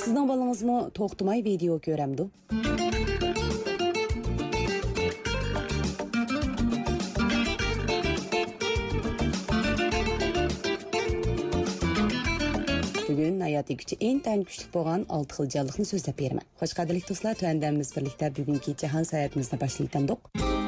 Sizning bolangizmi to'xtamay video ko'ramdi? Bugün hayati gücü en güçlük bo'lgan 6 xil jonliqni so'zlab beraman. Xo'sh qadrli do'stlar, tuandamiz birlikda bugungi jahon sayyohatimizni boshlaydik.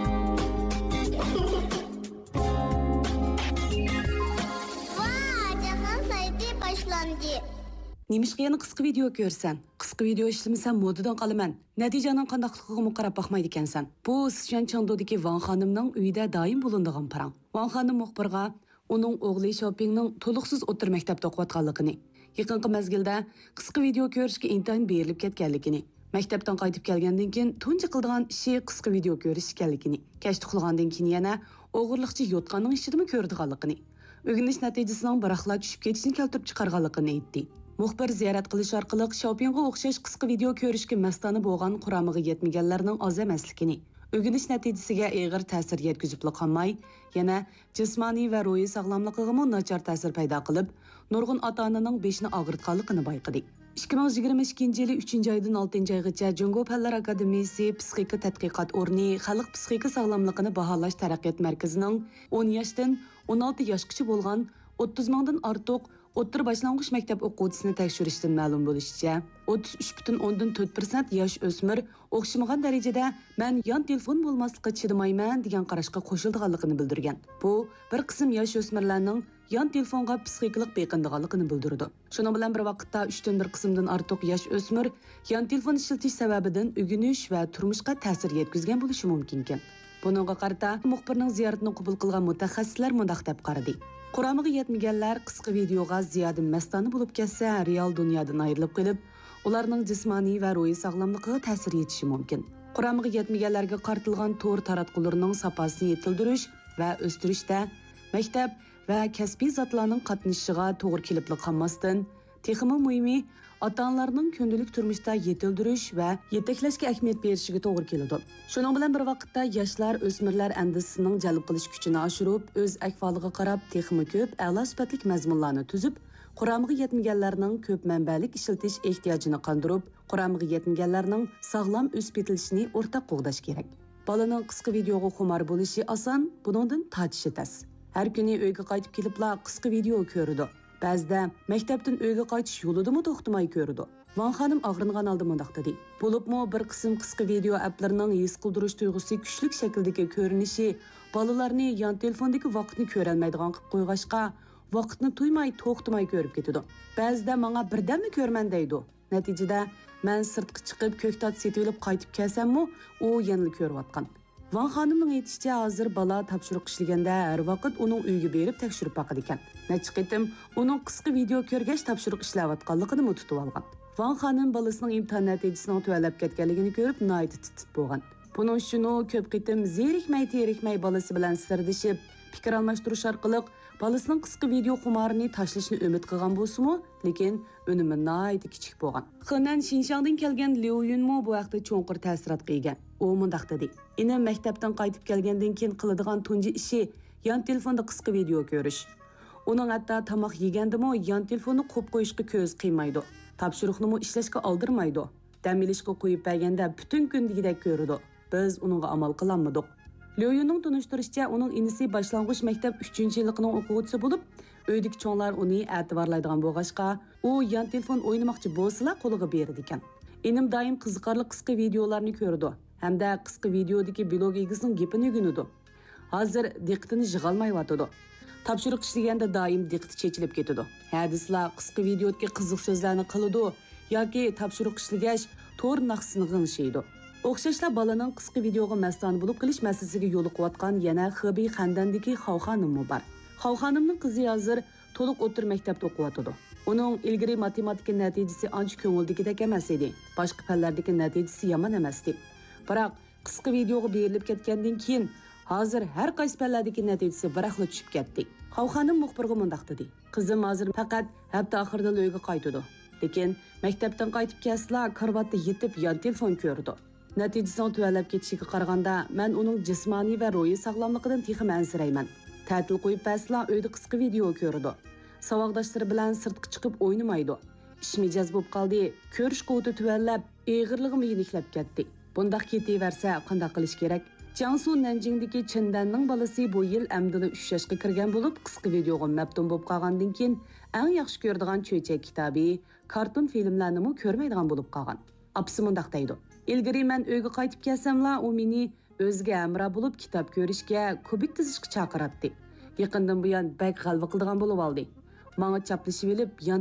Nimishqa yana qisqa video ko'rsan? Qisqa video ishlamasan modadan qolaman. Natijaning qandaqligiga qarab baxmaydi ekansan. Bu Sichuan-Chengdudagi Wang xonimning uyida doim bo'linadigan parang. Wang xonim muxbirga uning o'g'li Shoppingning to'liqsiz o'tir maktabda o'qiyotganligini, yaqinqi mezgilda qisqa video ko'rishga intayin berilib ketganligini, maktabdan qaytib kelgandan keyin tunji qiladigan ishi qisqa video ko'rish ekanligini, kech uxlagandan keyin yana o'g'irliqchi yotqanning ishidimi ko'rdiganligini, o'rganish natijasining baraqla tushib ketishini keltirib chiqarganligini aytdi. Muxbir ziyorat qilish orqali shoppingga o'xshash qisqa video ko'rishga mastona bo'lgan quramiga yetmaganlarning oz emasligini, o'rganish natijasiga og'ir ta'sir yetkazib qolmay, yana jismoniy va ruhiy sog'lomligiga nachar ta'sir paydo qilib, nurg'un ota-onaning beshini og'ritganligini bayqadi. 2022 yili 3-oydan 6-oygacha Jungo Fanlar Akademiyasi Psixika tadqiqot o'rni xalq psixika sog'lomligini baholash taraqqiyot markazining 10 yoshdan 16 yoshgacha bo'lgan 30 mingdan ortiq o'rta boshlang'ich maktab o'quvchisini tekshirishdan ma'lum bo'lishicha, 33.4% yosh o'smir o'xshamagan darajada men yon telefon bo'lmaslikka chidamayman degan qarashga qo'shilganligini bildirgan. Bu bir qism yosh o'smirlarning yon telefonga psixikalik beqindiganligini bildirdi. Shuning bilan bir vaqtda 3dan 1 qismdan ortiq yosh o'smir yon telefon ishlatish sababidan o'rganish va turmushga ta'sir yetkazgan bo'lishi mumkin ekan. Buningga qarata muxbirning ziyoratini qabul qilgan mutaxassislar mundaq deb qaradi. Quramiga yetmaganlar qisqa videoga ziyoda mastona bo'lib ketsa, real dunyodan ayrilib qolib, ularning jismoniy va ruhiy sog'lomligiga ta'sir yetishi mumkin. Quramiga yetmaganlarga qartilgan to'r taratqularning safosini yetildirish va o'stirishda maktab va kasbiy zotlarning qatnashishiga to'g'ri kelib qolmasdan, texmi muhimi ota-onalarning kundalik turmushda yetildirish va yetaklashga ahamiyat berishiga to'g'ri keladi. Shuning bilan bir vaqtda yoshlar o'smirlar andisining jalb qilish kuchini oshirib, o'z ahvoliga qarab texmi ko'p a'lo sifatli mazmunlarni tuzib, quramiga yetmaganlarning ko'p manbalik ishlatish ehtiyojini qondirib, quramiga yetmaganlarning sog'lom o'sib yetilishini o'rtaq qo'g'dash kerak. Bolaning qisqa videoga xumor bo'lishi oson, buningdan tachishi tas. Har kuni uyga qaytib kelibla qisqa video ko'radi. Ba'zida maktabdan uyga qaytish yo'lidami to'xtamay ko'rdi. Wang xonim og'ringan oldi mundaq dedi. Bo'libmi bir qism qisqa video applarining his qildirish tuyg'usi kuchli shakldagi ko'rinishi bolalarni yon telefondagi vaqtni ko'rolmaydigan qilib qo'yg'ashqa, vaqtni to'ymay to'xtamay ko'rib ketadi. Ba'zida menga birdamni ko'rman deydi. Natijada men sirtqa chiqib ko'ktat setib olib qaytib kelsam-mu, u yana ko'rayotgan. Wang xonimning aytishicha, hozir bola topshiriq ishlaganda har vaqt uning uyiga berib tekshirib boqadi ekan. Necha qitim uning qisqa video ko'rgach topshiriq ishlayotganligini tutib olgan. Wang xonim bolasining imtihon natijasining tuvalab ketganligini ko'rib, noyati titib bo'lgan. Buning uchun u ko'p qitim zerikmay bolasi bilan sirdishib, fikr almashtirish orqali bolasining qisqa video xumorini tashlashni umid qilgan bo'lsa-mu, lekin unumi noyati kichik bo'lgan. Xenan Xinjiangdan kelgan Liu Yunmo bu vaqtda cho'nqir ta'sirot qilgan. U mundaq dedi: "Inim maktabdan qaytib kelgandan keyin qiladigan tunji ishi yon telefonda qisqa video ko'rish. Uning hatto tomoq yegandimi yon telefonni qo'yib qo'yishga ko'z qiymaydi. Topshiriqni ishlashga oldirmaydi. Dam olishga qo'yib berganda butun kun degidek ko'rdi. Biz uningga amal qilolmadik." Liu Yunning tunishtirishicha, uning inisi boshlang'ich maktab 3-yilligining o'quvchisi bo'lib, uydagi cho'nglar uni e'tiborlaydigan bo'lg'achqa, u yon telefon o'ynamoqchi bo'lsa, qo'liga berdi ekan. Inim doim qiziqarli qisqa videolarni ko'rdi. Hamda qisqa videodagi blog egasining gapini o'rganadi. Hozir diqqatini yig'olmayotdi. Topshiriq ishlaganda doim diqqati chechilib ketadi. Hadislar qisqa videodagi qiziq so'zlarni qiladi yoki topshiriq ishlagach to'r naqsini g'ingshaydi. O'xshashlar bolaning qisqa videoga mastona bo'lib qilish masalasiga yo'liqayotgan yana Xibey xandandagi Xao xonim bor. Xao xonimning qizi hozir to'liq o'tir maktabda o'qiyotdi. Uning ilgari matematika natijasi ancha ko'ngildagidek emas edi. Boshqa fanlardagi natijasi yomon emas edi. Biroq qisqa videoga berilib ketgandan keyin hozir har qaysi fanlardagi natijasi baraqla tushib ketdi. Xao xonim muxbirga mundaq dedi: "Qizim hozir faqat hafta oxirida uyga qaytadi. Lekin maktabdan qaytib kelsa, karvatda yetib yon telefon ko'rdi. Natijasini tuvalab ketishiga qaraganda, men uning jismoniy va ruhiy sog'lomligidan texim ansirayman. Ta'til qo'yib pasla uyda qisqa video ko'rdi. Savoqdoshlari bilan sirtqa chiqib o'ynamaydi. ish mijaz bo'lib qoldi, ko'rish quvvati tuvallab, eg'irlig'i yeniklab ketdi. Bundaq ketaversa qanday qilish kerak? Jiangsu Nanjingdagi Chindanning bolasi bu yil amdini 3 yoshga kirgan bo'lib, qisqa videoga maftun bo'lib qolgandan keyin eng yaxshi ko'radigan cho'chak kitobi, kartun filmlarni mu ko'rmaydigan bo'lib qolgan. Apsi mundaq deydi. Ilgari men uyga qaytib kelsam-la, u meni o'ziga amra bo'lib kitob ko'rishga, kubik tizishga chaqiratdi. Yaqindan buyon bak g'alva qildigan bo'lib oldi. Menga chaplashib olib,